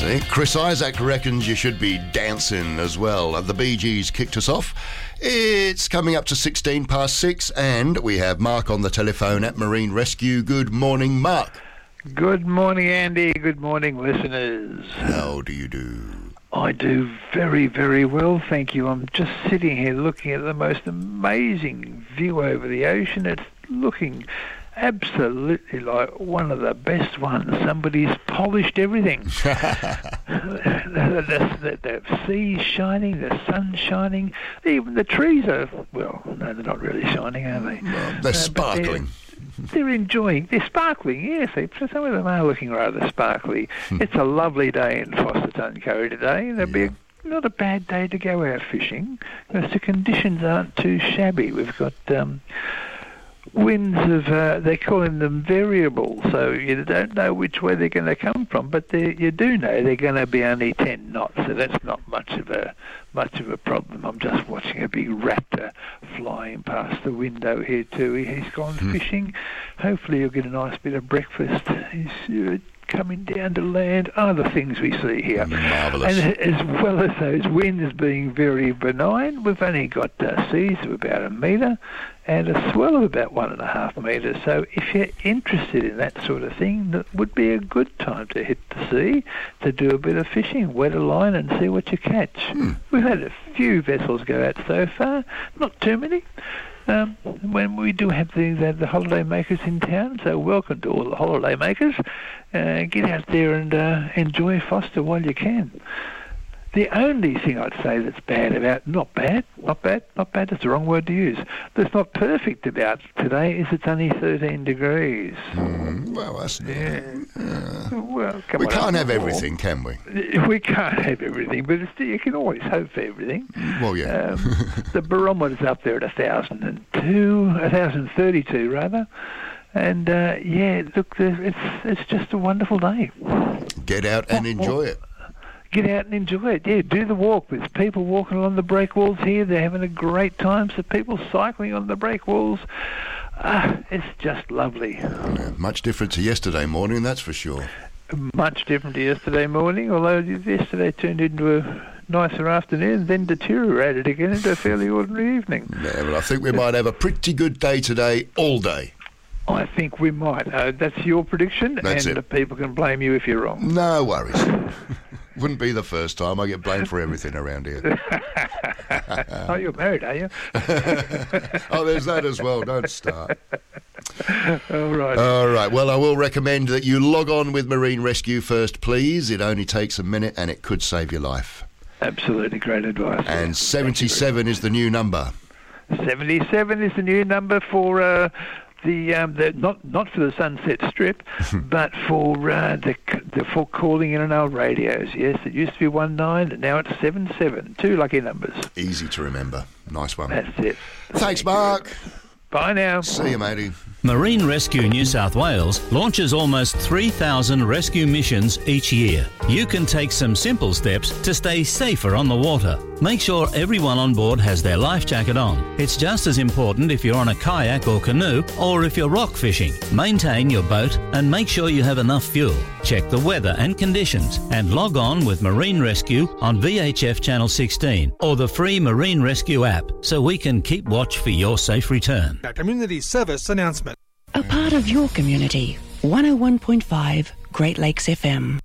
See, Chris Isaac reckons you should be dancing as well. The Bee Gees kicked us off. It's coming up to 6:16, and we have Mark on the telephone at Marine Rescue. Good morning, Mark. Good morning, Andy. Good morning, listeners. How do you do? I do very, very well, thank you. I'm just sitting here looking at the most amazing view over the ocean. It's looking absolutely like one of the best ones. Somebody's polished everything. The sea's shining, the sun's shining, even the trees are, well, no, they're not really shining, are they? Well, they're sparkling. They're sparkling, yes. Some of them are looking rather sparkly. It's a lovely day in Fosterton Cove today. There'll be not a bad day to go out fishing because the conditions aren't too shabby. We've got winds of, they're calling them variable, so you don't know which way they're going to come from, but you do know they're going to be only 10 knots, so that's not much of a problem. I'm just watching a big raptor flying past the window here too. He's gone fishing. Hopefully you'll get a nice bit of breakfast. He's coming down to land. The things we see here. Marvellous. And as well as those winds being very benign, we've only got seas of about 1 metre and a swell of about 1.5 metres. So if you're interested in that sort of thing, that would be a good time to hit the sea, to do a bit of fishing, wet a line and see what you catch. We've had a few vessels go out so far, not too many. When we do have the holiday makers in town, so welcome to all the holiday makers. Get out there and enjoy Foster while you can. The only thing I'd say that's bad about, not bad, that's the wrong word to use, that's not perfect about today is it's only 13 degrees. Well, that's not... Well, we can't have everything, can we? We can't have everything, but you can always hope for everything. Well, yeah. The barometer's up there at 1,032 rather. And, look, it's just a wonderful day. Get out and enjoy it. Get out and enjoy it. Yeah, do the walk. There's people walking along the breakwalls here. They're having a great time. So people cycling on the breakwalls. It's just lovely. Yeah, much different to yesterday morning, that's for sure. Much different to yesterday morning, although yesterday turned into a nicer afternoon, then deteriorated again into a fairly ordinary evening. Yeah, well, I think we might have a pretty good day today, all day. I think we might. That's your prediction, That's and it. People can blame you if you're wrong. No worries. Wouldn't be the first time. I get blamed for everything around here. Oh, you're married, are you? Oh, there's that as well. Don't start. All right. All right. Well, I will recommend that you log on with Marine Rescue first, please. It only takes a minute and it could save your life. Absolutely great advice. And 77 is the new number. 77 is the new number for... not for the Sunset Strip, but for for calling in on our radios. Yes, it used to be 19, and now it's 77. 2 lucky numbers. Easy to remember. Nice one. That's it. Thanks, Mark. Bye now. See you, matey. Marine Rescue New South Wales launches almost 3,000 rescue missions each year. You can take some simple steps to stay safer on the water. Make sure everyone on board has their life jacket on. It's just as important if you're on a kayak or canoe or if you're rock fishing. Maintain your boat and make sure you have enough fuel. Check the weather and conditions and log on with Marine Rescue on VHF Channel 16 or the free Marine Rescue app so we can keep watch for your safe return. A community service announcement. A part of your community. 101.5 Great Lakes FM.